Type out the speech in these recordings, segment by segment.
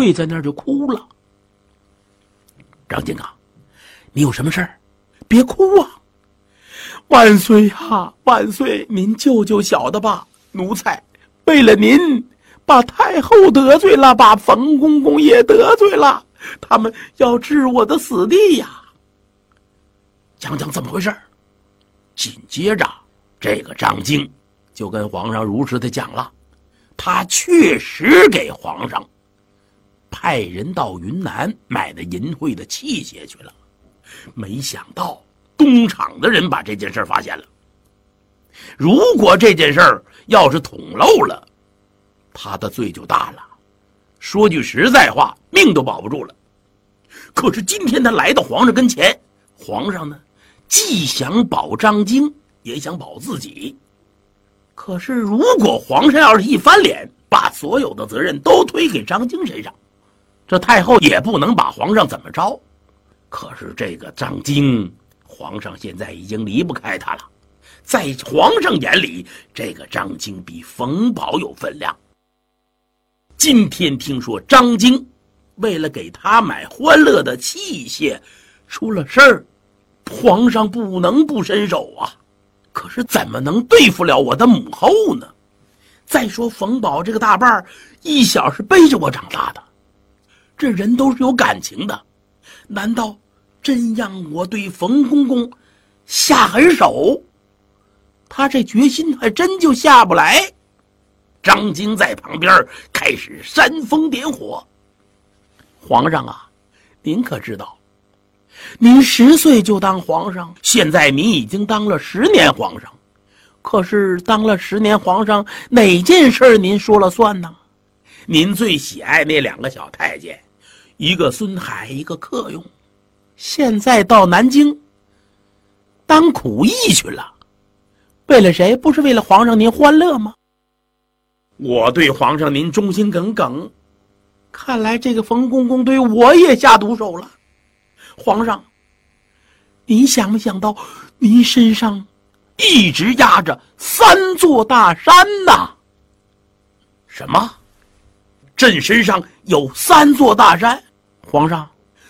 跪在那儿就哭了。张京啊，你有什么事儿？别哭啊！万岁啊，万岁，您救救小的吧！奴才为了您，把太后得罪了，把冯公公也得罪了，他们要治我的死地呀！讲讲怎么回事。紧接着，这个张京就跟皇上如实的讲了，他确实给皇上派人到云南买的淫秽的器械去了，没想到东厂的人把这件事发现了。如果这件事要是捅漏了，他的罪就大了，说句实在话，命都保不住了。可是今天他来到皇上跟前，皇上呢，既想保张京，也想保自己。可是如果皇上要是一翻脸，把所有的责任都推给张京身上，这太后也不能把皇上怎么着。可是这个张京，皇上现在已经离不开他了，在皇上眼里，这个张京比冯保有分量。今天听说张京为了给他买欢乐的器械出了事儿，皇上不能不伸手啊。可是怎么能对付了我的母后呢？再说冯保这个大伴儿，一小是背着我长大的，这人都是有感情的，难道真让我对冯公公下狠手？他这决心还真就下不来。张京在旁边开始煽风点火。皇上啊，您可知道，您10岁就当皇上，现在您已经当了10年皇上，可是当了10年皇上，哪件事您说了算呢？您最喜爱那2个小太监，一个孙海，一个克用，现在到南京当苦役去了，为了谁？不是为了皇上您欢乐吗？我对皇上您忠心耿耿，看来这个冯公公对我也下毒手了。皇上，您想没想到您身上一直压着3座大山呐？什么？朕身上有3座大山？皇上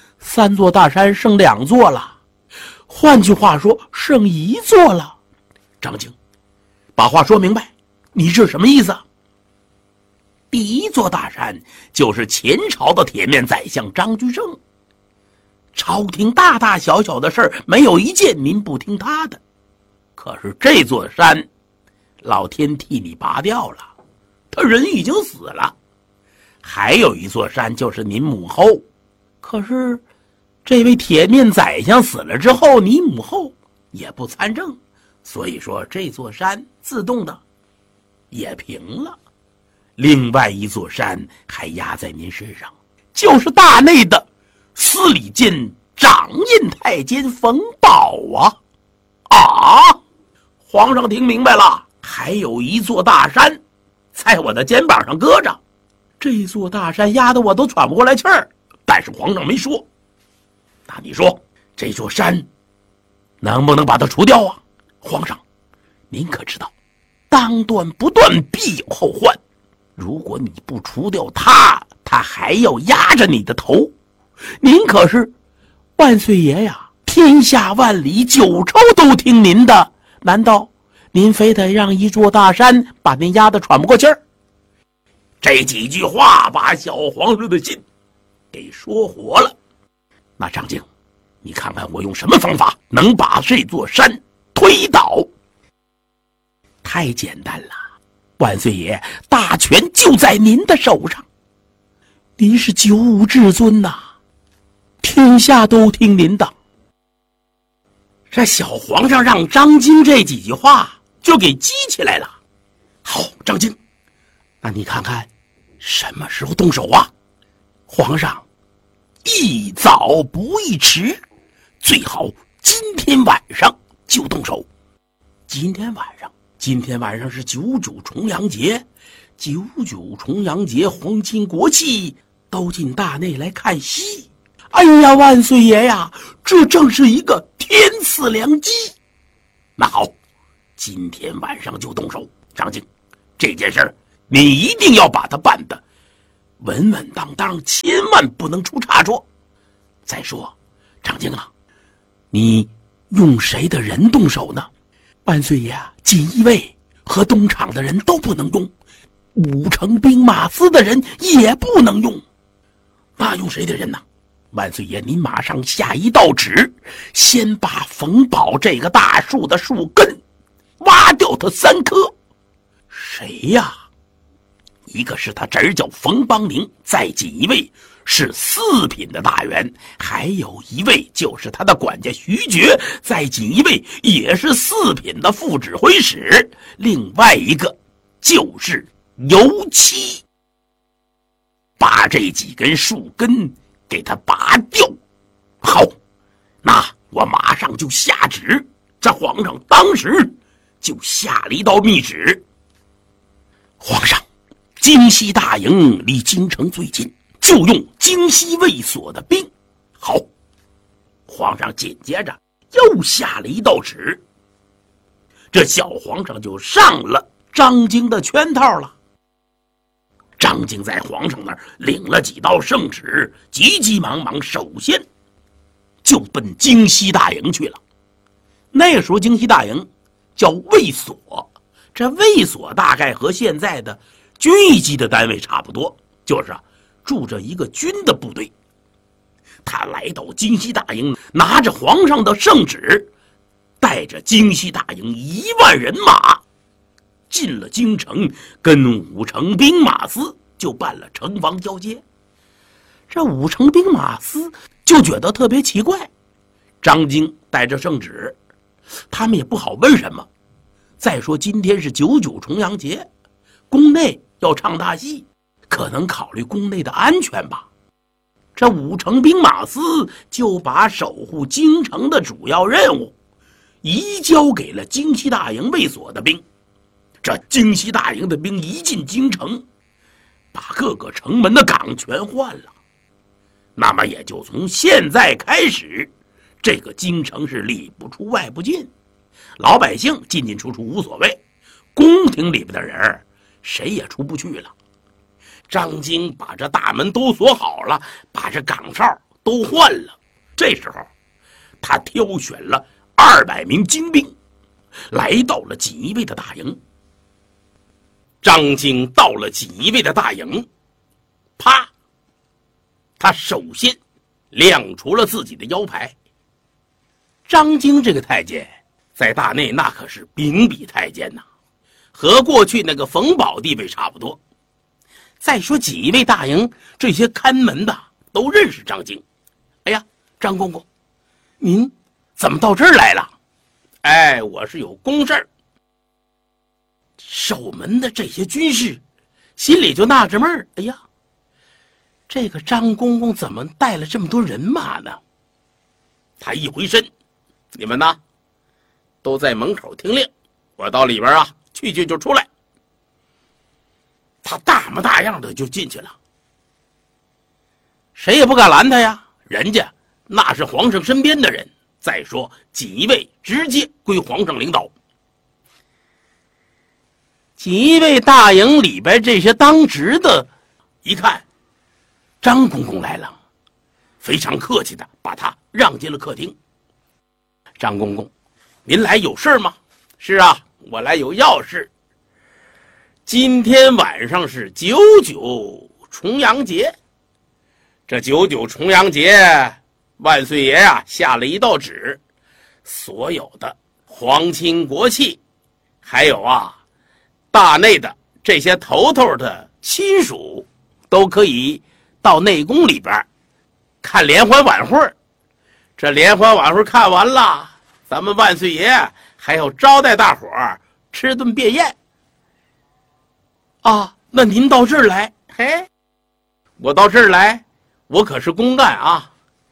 ，3座大山剩2座了，换句话说，剩1座了。张京，把话说明白，你这什么意思？第1座大山就是前朝的铁面宰相张居正，朝廷大大小小的事儿没有一件您不听他的。可是这座山，老天替你拔掉了，他人已经死了。还有一座山就是您母后，可是这位铁面宰相死了之后，你母后也不参政，所以说这座山自动的也平了。另外一座山还压在您身上，就是大内的司礼监掌印太监冯保啊！皇上听明白了，还有一座大山在我的肩膀上搁着，这座大山压得我都喘不过来气儿，但是皇上没说。那你说这座山能不能把它除掉啊？皇上，您可知道，当断不断，必有后患。如果你不除掉他还要压着你的头。您可是万岁爷呀，天下万里9州都听您的，难道您非得让一座大山把您压得喘不过气儿？这几句话把小皇上的心给说活了。那张京，你看看我用什么方法能把这座山推倒？太简单了，万岁爷，大权就在您的手上，您是九五至尊呐，天下都听您的。这小皇上让张京这几句话就给激起来了。好，张京，那你看看什么时候动手啊？皇上，宜早不宜迟，最好今天晚上就动手。今天晚上是99重阳节，99重阳节皇亲国戚都进大内来看戏。哎呀，万岁爷呀，这正是一个天赐良机。那好，今天晚上就动手。张京，这件事儿你一定要把它办得稳稳当当，千万不能出差错。再说，张京啊，你用谁的人动手呢？万岁爷，锦衣卫和东厂的人都不能用，武城兵马司的人也不能用。那用谁的人呢？万岁爷，您马上下一道旨，先把冯保这个大树的树根挖掉它3棵。谁呀？一个是他侄儿叫冯邦宁，在锦衣卫是4品的大员，还有一位就是他的管家徐觉，在锦衣卫也是4品的副指挥使，另外一个就是尤七。把这几根树根给他拔掉。好，那我马上就下旨。这皇上当时就下了一道密旨。皇上，京西大营离京城最近，就用京西卫所的兵。好，皇上紧接着又下了一道旨。这小皇上就上了张京的圈套了。张京在皇上那儿领了几道圣旨，急急忙忙，首先就奔京西大营去了。那时候京西大营叫卫所，这卫所大概和现在的军一级的单位差不多，就是住着一个军的部队。他来到京西大营，拿着皇上的圣旨，带着京西大营1万人马进了京城，跟武城兵马司就办了城防交接。这武城兵马司就觉得特别奇怪，张京带着圣旨，他们也不好问什么。再说今天是99重阳节，宫内要唱大戏，可能考虑宫内的安全吧。这武城兵马司就把守护京城的主要任务移交给了京西大营卫所的兵。这京西大营的兵一进京城，把各个城门的岗全换了。那么也就从现在开始，这个京城是里不出外不进，老百姓进进出出无所谓，宫廷里边的人谁也出不去了。张京把这大门都锁好了，把这岗哨都换了。这时候他挑选了200名精兵，来到了锦衣卫的大营。张京到了锦衣卫的大营，啪，他首先亮出了自己的腰牌。张京这个太监在大内那可是秉笔太监呐，和过去那个冯保地位差不多。再说锦衣卫大营这些看门的都认识张京。哎呀，张公公，您怎么到这儿来了？哎，我是有公事儿。守门的这些军士心里就纳着闷儿，哎呀，这个张公公怎么带了这么多人马呢？他一回身，你们呢都在门口听令，我到里边去就出来。他大模大样的就进去了，谁也不敢拦他呀，人家那是皇上身边的人。再说锦衣卫直接归皇上领导。锦衣卫大营里边这些当值的一看张公公来了，非常客气的把他让进了客厅。张公公，您来有事吗？是啊，我来有要事。今天晚上是99重阳节，这99重阳节，万岁爷下了一道旨，所有的皇亲国戚，还有大内的这些头头的亲属，都可以到内宫里边看联欢晚会。这联欢晚会看完了，咱们万岁爷还要招待大伙儿吃顿便宴。那您到这儿来，嘿，我到这儿来，我可是公干啊。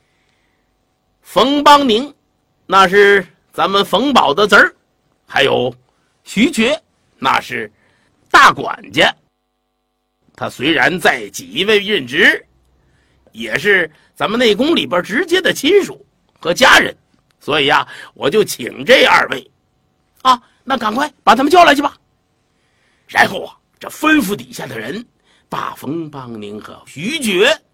冯邦宁，那是咱们冯保的侄儿，还有徐觉，那是大管家。他虽然在锦衣卫任职，也是咱们内宫里边直接的亲属和家人，所以我就请这2位那赶快把他们叫来去吧。然后这吩咐底下的人把冯邦宁和徐觉